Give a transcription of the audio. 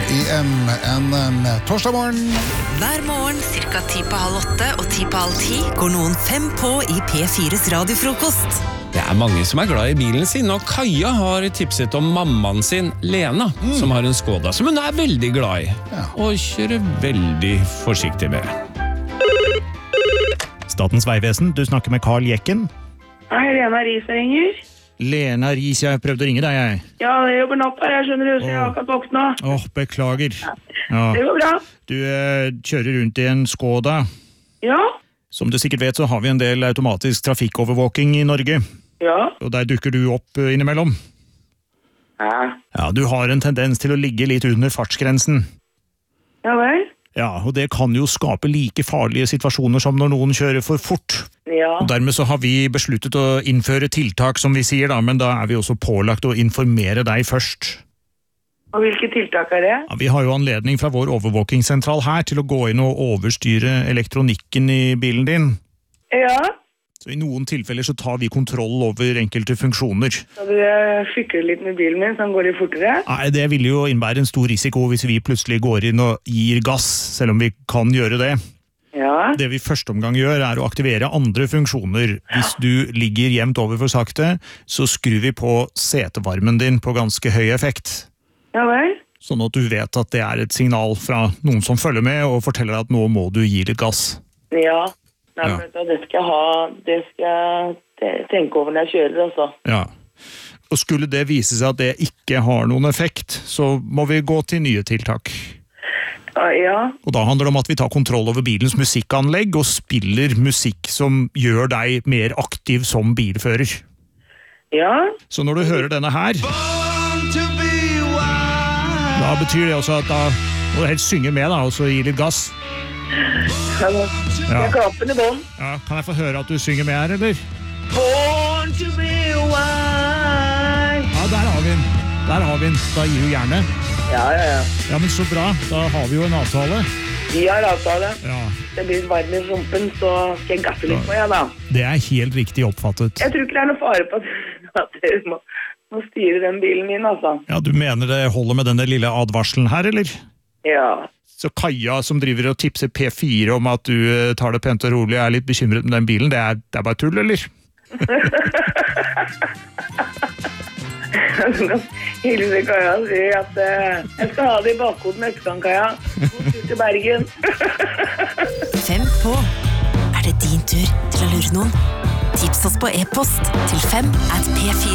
IM en torsdag morgen. Hver morgen, cirka 7:30 og 7:30 går noen 5 på i P4s radiofrokost. Det mange som glad i bilen sin, og Kaja har tipset om mammaen sin, Lena, som har en Skoda, som hun veldig glad i, og kjører veldig forsiktig med. Statens vegvesen, du snakker med Carl Jekken. Hei, Lena Riis ringer. Lena Riis, jeg prøvde å ringe deg, jeg. Ja, jeg jobber natt her, jeg skjønner det, så jeg har akkurat våknet. Beklager. Ja. Det går bra. Du kjører rundt i en Skoda. Ja? Som du sikkert vet, så har vi en del automatisk trafikkovervåking i Norge. Ja. Og der dukker du opp innimellom. Ja, du har en tendens til å ligge litt under fartsgrensen. Ja vel? Ja, og det kan jo skape like farlige situasjoner som når noen kjører for fort. Ja. Og dermed så har vi besluttet å innføre tiltak, som vi sier da, men da vi også pålagt å informere deg først. Og hvilke tiltak det? Ja, vi har jo anledning fra vår overvåkingssentral her til å gå inn og overstyre elektronikken i bilen din. Ja. Så i noen tilfeller så tar vi kontroll over enkelte funksjoner. Så du fikler litt med bilen min, så den går litt fortere? Nei, det vil jo innebære en stor risiko hvis vi plutselig går inn og gir gass, selv om vi kan gjøre det. Ja. Det vi første omgang gjør å aktivere andre funksjoner. Hvis du ligger jevnt over for sakte, så skrur vi på setevarmen din på ganske høy effekt. Ja vel? Sånn at du vet at det et signal fra noen som følger med og forteller at nå må du gi litt gass. Ja. Nei, men det skal jeg tenke over når jeg kjører, altså. Ja. Og skulle det vise seg at det ikke har noen effekt, så må vi gå til nye tiltak. Ja. Og da handler det om at vi tar kontroll over bilens musikkanlegg og spiller musikk som gjør deg mer aktiv som bilfører. Ja. Så når du hører denne her, da betyr det også at da må du helst synge med da, og så gi litt gass. Jeg klapper i bånd. Ja, kan jeg få høre at du synger med her, eller? Born to be wild. Ja, der har vi den. Der har vi den. Da gir du gjerne. Ja. Ja, men så bra. Da har vi jo en avtale. Vi har avtale. Ja. Det blir varm i rumpen, så skal jeg gasse litt på, da. Det helt riktig oppfattet. Jeg tror ikke det noe fare på at dere må styre den bilen min, altså. Ja, du mener det holder med denne lille advarselen her, eller? Ja. Så Kaja som driver og tipser P4 om at du tar det pent og rolig og litt bekymret med den bilen, det bare tull, eller? Hilse Kaja og si at jeg skal ha det i bakhodet neste gang, Kaja. God tur til Bergen. 5 på. Det din tur til å lure noen? Tips oss på e-post til 5@p4.